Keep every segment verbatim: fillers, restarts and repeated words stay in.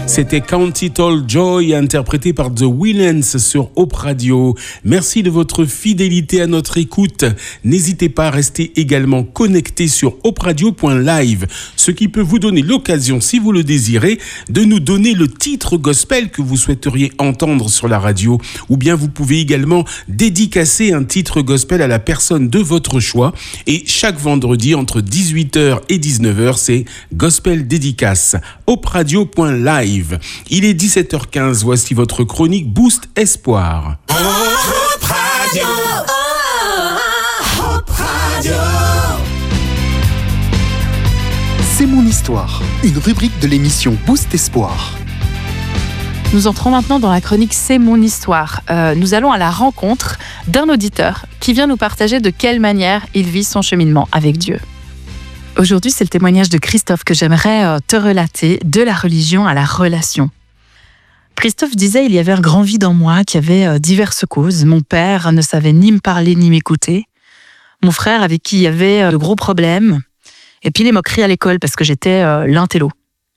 C'était Count It All Joy, interprété par The Winans sur Hope Radio. Merci de votre fidélité à notre écoute. N'hésitez pas à rester également connecté sur hope radio point live, ce qui peut vous donner l'occasion, si vous le désirez, de nous donner le titre gospel que vous souhaiteriez entendre sur la radio, ou bien vous pouvez également dédicacer un titre gospel à la personne de votre choix. Et chaque vendredi, entre dix-huit heures et dix-neuf heures, c'est Gospel Dédicace. hope radio point live. Il est dix-sept heures quinze, voici votre chronique Boost Espoir. Hope Radio. Hope Radio. C'est mon histoire, une rubrique de l'émission Boost Espoir. Nous entrons maintenant dans la chronique C'est mon histoire. Euh, nous allons à la rencontre d'un auditeur qui vient nous partager de quelle manière il vit son cheminement avec Dieu. Aujourd'hui, c'est le témoignage de Christophe que j'aimerais te relater, de la religion à la relation. Christophe disait, il y avait un grand vide en moi qui avait diverses causes. Mon père ne savait ni me parler ni m'écouter. Mon frère avec qui il y avait de gros problèmes. Et puis les moqueries à l'école parce que j'étais l'intello.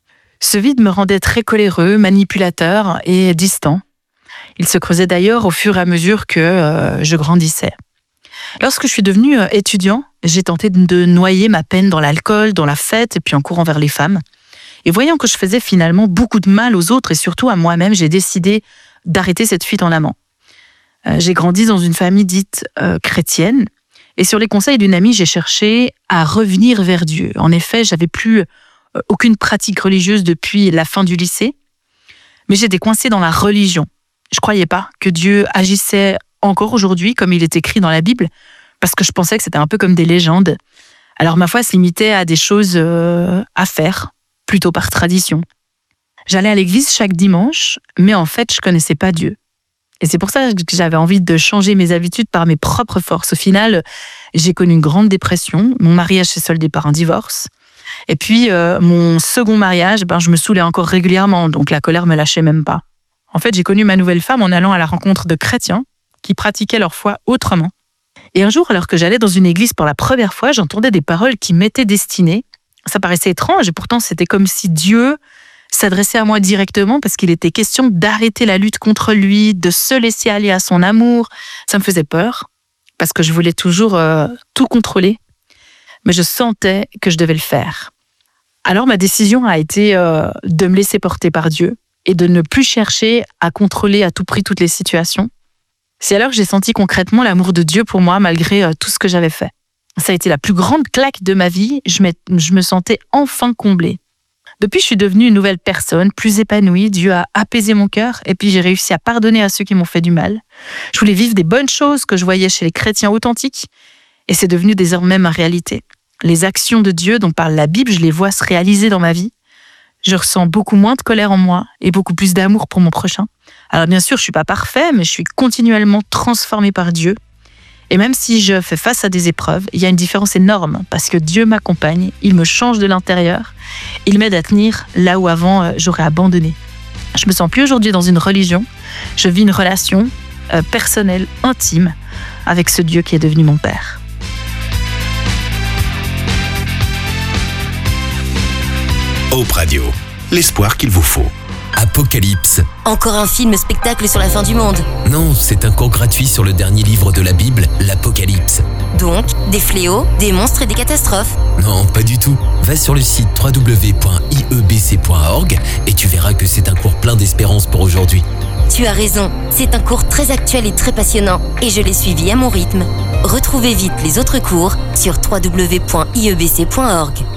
Ce vide me rendait très coléreux, manipulateur et distant. Il se creusait d'ailleurs au fur et à mesure que euh, je grandissais. Lorsque je suis devenue étudiant, j'ai tenté de noyer ma peine dans l'alcool, dans la fête et puis en courant vers les femmes. Et voyant que je faisais finalement beaucoup de mal aux autres et surtout à moi-même, j'ai décidé d'arrêter cette fuite en avant. Euh, j'ai grandi dans une famille dite euh, chrétienne et sur les conseils d'une amie, j'ai cherché à revenir vers Dieu. En effet, j'avais plus euh, aucune pratique religieuse depuis la fin du lycée, mais j'étais coincée dans la religion. Je croyais pas que Dieu agissait encore aujourd'hui, comme il est écrit dans la Bible, parce que je pensais que c'était un peu comme des légendes. Alors ma foi se limitait à des choses euh, à faire, plutôt par tradition. J'allais à l'église chaque dimanche, mais en fait, je connaissais pas Dieu. Et c'est pour ça que j'avais envie de changer mes habitudes par mes propres forces. Au final, j'ai connu une grande dépression, mon mariage s'est soldé par un divorce, et puis euh, mon second mariage, ben, je me saoulais encore régulièrement, donc la colère me lâchait même pas. En fait, j'ai connu ma nouvelle femme en allant à la rencontre de chrétiens qui pratiquaient leur foi autrement. Et un jour, alors que j'allais dans une église pour la première fois, j'entendais des paroles qui m'étaient destinées. Ça paraissait étrange et pourtant c'était comme si Dieu s'adressait à moi directement parce qu'il était question d'arrêter la lutte contre lui, de se laisser aller à son amour. Ça me faisait peur parce que je voulais toujours euh, tout contrôler, mais je sentais que je devais le faire. Alors ma décision a été euh, de me laisser porter par Dieu et de ne plus chercher à contrôler à tout prix toutes les situations. C'est alors que j'ai senti concrètement l'amour de Dieu pour moi, malgré euh, tout ce que j'avais fait. Ça a été la plus grande claque de ma vie. Je, je me sentais enfin comblée. Depuis, je suis devenue une nouvelle personne, plus épanouie. Dieu a apaisé mon cœur et puis j'ai réussi à pardonner à ceux qui m'ont fait du mal. Je voulais vivre des bonnes choses que je voyais chez les chrétiens authentiques et c'est devenu désormais ma réalité. Les actions de Dieu dont parle la Bible, je les vois se réaliser dans ma vie. Je ressens beaucoup moins de colère en moi et beaucoup plus d'amour pour mon prochain. Alors bien sûr, je ne suis pas parfait, mais je suis continuellement transformée par Dieu. Et même si je fais face à des épreuves, il y a une différence énorme parce que Dieu m'accompagne, il me change de l'intérieur, il m'aide à tenir là où avant euh, j'aurais abandonné. Je me sens plus aujourd'hui dans une religion, je vis une relation euh, personnelle, intime, avec ce Dieu qui est devenu mon Père. Hope Radio, l'espoir qu'il vous faut. Apocalypse. Encore un film-spectacle sur la fin du monde. Non, c'est un cours gratuit sur le dernier livre de la Bible, l'Apocalypse. Donc, des fléaux, des monstres et des catastrophes. Non, pas du tout. Va sur le site w w w point i e b c point org et tu verras que c'est un cours plein d'espérance pour aujourd'hui. Tu as raison, c'est un cours très actuel et très passionnant et je l'ai suivi à mon rythme. Retrouvez vite les autres cours sur w w w point i e b c point org.